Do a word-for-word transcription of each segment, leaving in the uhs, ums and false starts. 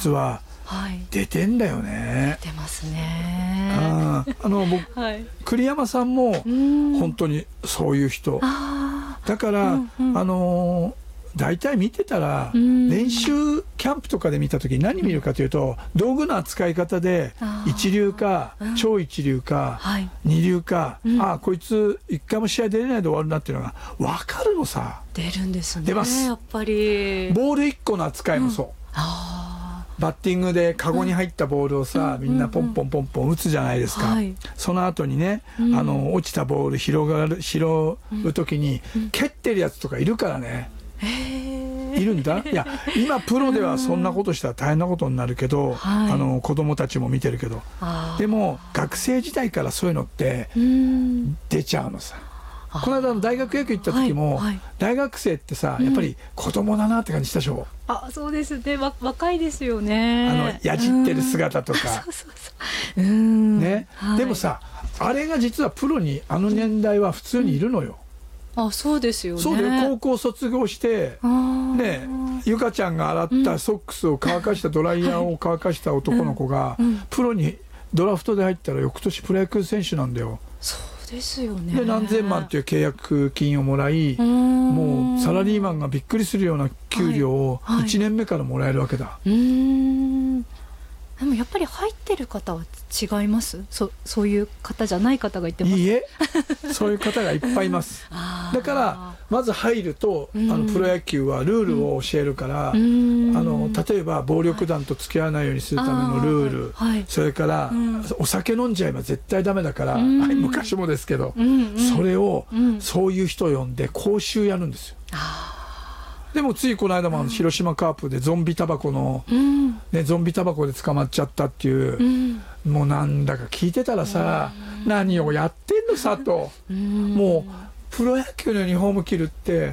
実は出てんだよね。 出てますね。 ああの僕、はい、栗山さんも本当にそういう人だから、うんうん、あのー大体見てたら練習キャンプとかで見た時に何見るかというと、道具の扱い方で一流か超一流か二流か、ああこいつ一回も試合出れないで終わるなっていうのが分かるのさ。 出るんですね。 出ます。 やっぱりボールいっこの扱いもそう、あバッティングでカゴに入ったボールをさ、みんなポンポンポンポン打つじゃないですか、はい、その後にね、あの落ちたボール拾がる拾う時に蹴ってるやつとかいるからね。いるんだ。いや今プロではそんなことしたら大変なことになるけど、はい、あの子供たちも見てるけど、でも学生時代からそういうのって出ちゃうのさ。この間の大学野球行った時も、はいはい、大学生ってさやっぱり子供だなって感じしたでしょ。 あ、そうですね。わ若いですよね。 あのやじってる姿とかね。でもさ、あれが実はプロにあの年代は普通にいるのよ。 あ、そうですよね。 そうだよ。高校卒業してね、ゆかちゃんが洗ったソックスを乾かしたドライヤーを乾かした男の子がプロにドラフトで入ったら翌年プロ野球選手なんだよ。 そうですよね。 で何千万っていう契約金をもらい、もうサラリーマンがびっくりするような給料をいちねんめからもらえるわけだ。 はいはい、うーん。でもやっぱり入ってる方は違います。そそういう方じゃない方がいてます。 いいえ、そういう方がいっぱいいます。だからまず入ると、あのプロ野球はルールを教えるから、あの例えば暴力団と付き合わないようにするためのルール、はい、それから、うん、お酒飲んじゃえば絶対ダメだから、はい、昔もですけど、うんうん、それを、うん、そういう人を呼んで講習やるんですよ。でもついこの間もあの広島カープでゾンビタバコの、うんね、ゾンビタバコで捕まっちゃったっていう、うん、もうなんだか聞いてたらさ、うん、何をやってんのさと、うん、もうプロ野球のユニフォーム着るって、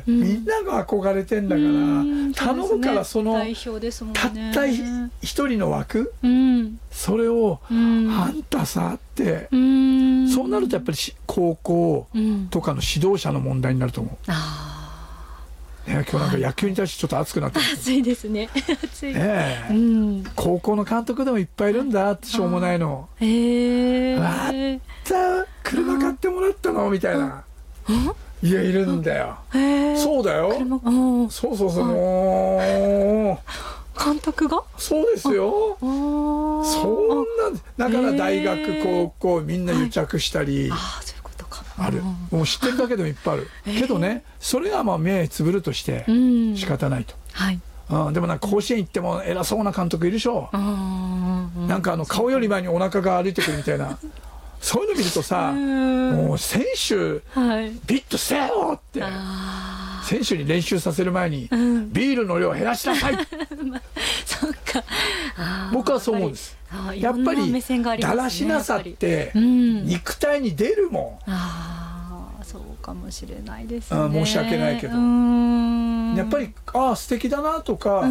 うん、みんなが憧れてんだから、うん、頼むからその、ね、たった一人の枠、うん、それを、うん、あんたさって、うん、そうなるとやっぱり高校とかの指導者の問題になると思う。あいや今日なんか野球に対してちょっと熱くなってます。 熱いですね。熱い。 ええ、うん、高校の監督でもいっぱいいるんだってしょうもないの。 へえ。 わった車買ってもらったのみたいな。いやいるんだよ。そうだよ。そうそうそうもう。監督が？ そうですよ。そんなだから大学高校みんな癒着したり。ある。もう知ってるだけでもいっぱいある、えー、けどねそれはまあ目つぶるとして仕方ないと、はい、うん、でもなんか甲子園行っても偉そうな監督いるでしょ。なんかあの顔より前にお腹が歩いてくるみたいなそういうの見るとさもう選手、はい、ビッとせよって選手に練習させる前に、うん、ビールの量を減らしなさいそっか僕はそう思うんです。やっぱりだらしなさって肉体に出るもん。 ああそうかもしれないですね。 申し訳ないけどやっぱりああ素敵だなとか、うん、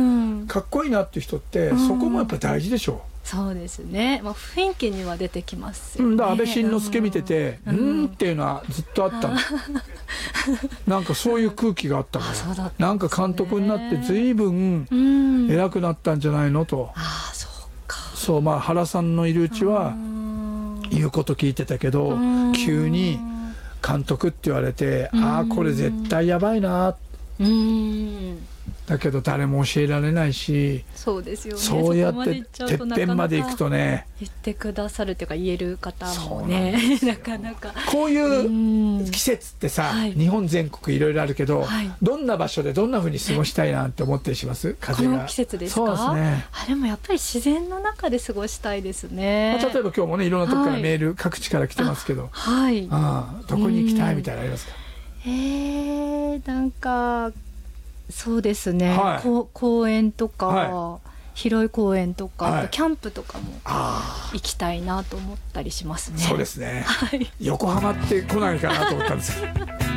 かっこいいなっていう人ってそこもやっぱり大事でしょう。 そうですね、まあ、雰囲気には出てきますよね。 うん、だから安倍晋之助見ててうん、うんっていうのはずっとあったのなんかそういう空気があったから、ね、なんか監督になって随分偉くなったんじゃないのと。 ああそうか。 そうまあ原さんのいるうちは言うこと聞いてたけど急に監督って言われてああこれ絶対やばいなうんだけど誰も教えられないし。 そうですよね。 そうやっててっぺんまで行くとね言ってくださるというか言える方もねなかなかこういう季節ってさ、はい、日本全国いろいろあるけど、はい、どんな場所でどんなふうに過ごしたいなって思ったりします？風がこの季節ですか？ そうですね。 あでもやっぱり自然の中で過ごしたいですね。 まあ、例えば今日もねいろんなとこからメール、はい、各地から来てますけど、はい、あどこに行きたいみたいなのありますか？ えー、なんかそうですね、はい、こ公園とか、はい、広い公園とか、はい、キャンプとかも行きたいなと思ったりしますね。 そうですね、 はい、 横浜って来ないかなと思ったんです